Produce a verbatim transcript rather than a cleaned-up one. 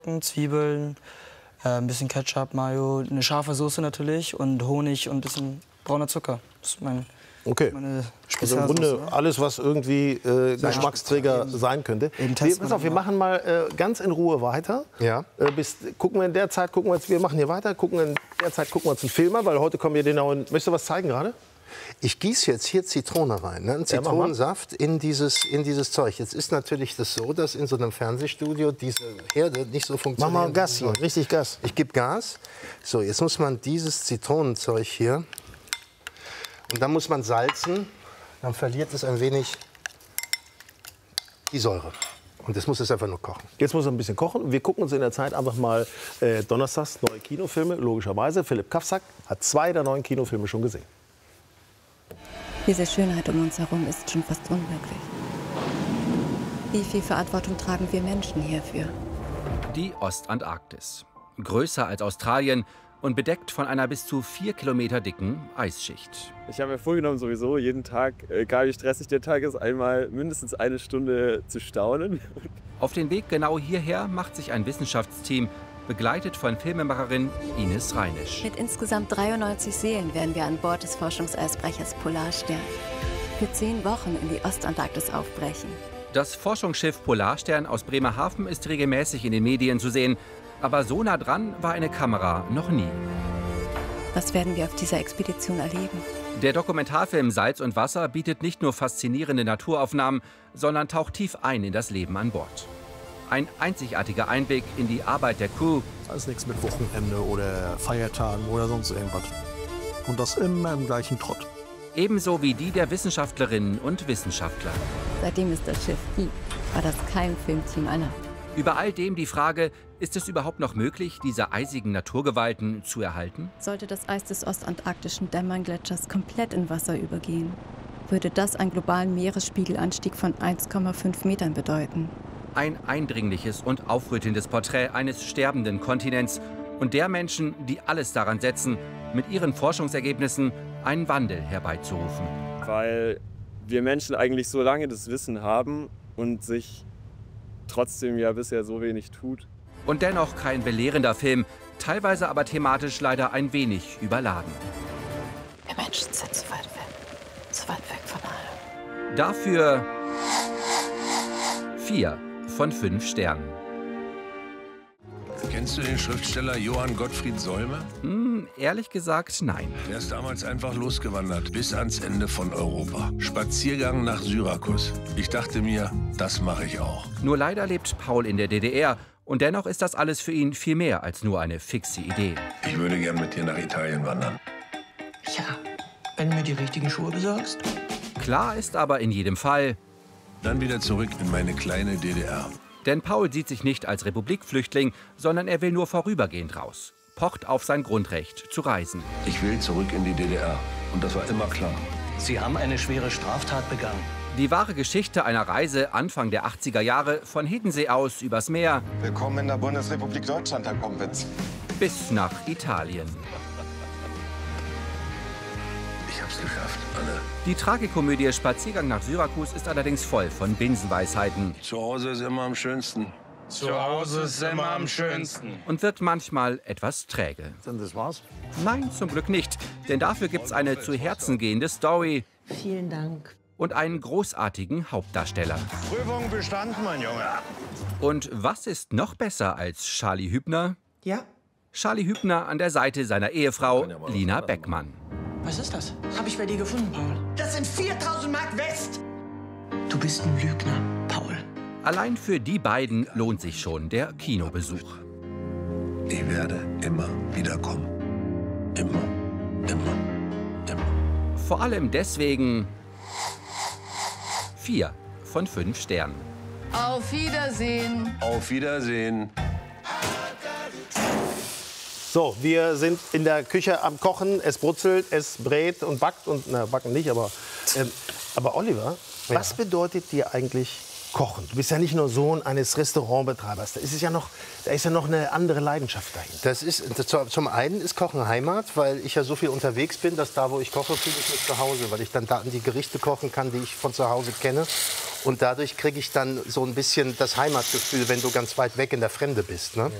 Zwiebeln, äh, ein bisschen Ketchup, Mayo, eine scharfe Soße natürlich und Honig und ein bisschen brauner Zucker. Das ist mein, okay. meine Also im Grunde oder? alles, was irgendwie äh, Geschmacksträger eben, sein könnte. Eben Wir, pass auf, wir machen mal äh, ganz in Ruhe weiter. Ja. Äh, bis, gucken wir in der Zeit, gucken wir jetzt, wir machen hier weiter, gucken in der Zeit gucken wir uns einen Film an, weil heute kommen wir den neuen. Möchtest du was zeigen gerade? Ich gieße jetzt hier Zitrone rein, ne? Einen Ja, mach mal. Zitronensaft in dieses, in dieses Zeug. Jetzt ist natürlich das so, dass in so einem Fernsehstudio diese Herde nicht so Mach funktioniert. mal Gas hier, richtig Gas. Ich gebe Gas. So, jetzt muss man dieses Zitronenzeug hier, und dann muss man salzen, dann verliert es ein wenig die Säure. Und das muss es einfach nur kochen. Jetzt muss er ein bisschen kochen. Wir gucken uns in der Zeit einfach mal äh, donnerstags neue Kinofilme, logischerweise. Philipp Kafsack hat zwei der neuen Kinofilme schon gesehen. Diese Schönheit um uns herum ist schon fast unwirklich. Wie viel Verantwortung tragen wir Menschen hierfür? Die Ostantarktis. Größer als Australien und bedeckt von einer bis zu vier Kilometer dicken Eisschicht. Ich habe mir vorgenommen, sowieso jeden Tag, egal wie stressig der Tag ist, einmal mindestens eine Stunde zu staunen. Auf den Weg genau hierher macht sich ein Wissenschaftsteam, begleitet von Filmemacherin Ines Reinisch. Mit insgesamt dreiundneunzig Seelen werden wir an Bord des Forschungseisbrechers Polarstern für zehn Wochen in die Ostantarktis aufbrechen. Das Forschungsschiff Polarstern aus Bremerhaven ist regelmäßig in den Medien zu sehen. Aber so nah dran war eine Kamera noch nie. Was werden wir auf dieser Expedition erleben? Der Dokumentarfilm Salz und Wasser bietet nicht nur faszinierende Naturaufnahmen, sondern taucht tief ein in das Leben an Bord. Ein einzigartiger Einblick in die Arbeit der Crew. Da ist nichts mit Wochenende oder Feiertagen oder sonst irgendwas. Und das immer im gleichen Trott. Ebenso wie die der Wissenschaftlerinnen und Wissenschaftler. Seitdem es das Schiff gibt, war das kein Filmteam aller. Über all dem die Frage, ist es überhaupt noch möglich, diese eisigen Naturgewalten zu erhalten? Sollte das Eis des ostantarktischen Dämmern-Gletschers komplett in Wasser übergehen, würde das einen globalen Meeresspiegelanstieg von eins Komma fünf Metern bedeuten. Ein eindringliches und aufrüttelndes Porträt eines sterbenden Kontinents und der Menschen, die alles daran setzen, mit ihren Forschungsergebnissen einen Wandel herbeizurufen. Weil wir Menschen eigentlich so lange das Wissen haben und sich trotzdem ja bisher so wenig tut. Und dennoch kein belehrender Film, teilweise aber thematisch leider ein wenig überladen. Wir Menschen sind zu weit weg, zu weit weg von allem. Dafür vier von fünf Sternen. Kennst du den Schriftsteller Johann Gottfried Solme? Hm, ehrlich gesagt, nein. Der ist damals einfach losgewandert, bis ans Ende von Europa. Spaziergang nach Syrakus. Ich dachte mir, das mache ich auch. Nur leider lebt Paul in der D D R. Und dennoch ist das alles für ihn viel mehr als nur eine fixe Idee. Ich würde gern mit dir nach Italien wandern. Ja, wenn du mir die richtigen Schuhe besorgst. Klar ist aber in jedem Fall, dann wieder zurück in meine kleine D D R. Denn Paul sieht sich nicht als Republikflüchtling, sondern er will nur vorübergehend raus. Pocht auf sein Grundrecht zu reisen. Ich will zurück in die D D R. Und das war immer klar. Sie haben eine schwere Straftat begangen. Die wahre Geschichte einer Reise Anfang der achtziger Jahre von Hiddensee aus übers Meer. Willkommen in der Bundesrepublik Deutschland, Herr Kombitz. Bis nach Italien. Ich hab's geschafft, Anne. Die Tragikomödie Spaziergang nach Syrakus ist allerdings voll von Binsenweisheiten. Zu Hause ist immer am schönsten. Zu Hause ist immer am schönsten. Und wirkt manchmal etwas träge. Und das war's? Nein, zum Glück nicht. Denn dafür gibt's eine zu Herzen gehende Story. Vielen Dank. Und einen großartigen Hauptdarsteller. Prüfung bestanden, mein Junge. Und was ist noch besser als Charlie Hübner? Ja? Charlie Hübner an der Seite seiner Ehefrau Lina Beckmann. Was ist das? Hab ich bei dir gefunden, Paul. Das sind viertausend Mark West. Du bist ein Lügner, Paul. Allein für die beiden lohnt sich schon der Kinobesuch. Ich werde immer wiederkommen. Immer, immer, immer. Vor allem deswegen vier von fünf Sternen. Auf Wiedersehen. Auf Wiedersehen. So, wir sind in der Küche am Kochen. Es brutzelt, es brät und backt. Und, na, backen nicht, aber, ähm, aber Oliver, Ja. was bedeutet dir eigentlich Kochen. Du bist ja nicht nur Sohn eines Restaurantbetreibers. Da ist es ja noch, da ist ja noch eine andere Leidenschaft dahinter. Das ist, das, zum einen ist Kochen Heimat, weil ich ja so viel unterwegs bin, dass da, wo ich koche, fühle ich mich zu Hause, weil ich dann da die Gerichte kochen kann, die ich von zu Hause kenne. Und dadurch kriege ich dann so ein bisschen das Heimatgefühl, wenn du ganz weit weg in der Fremde bist. Ne?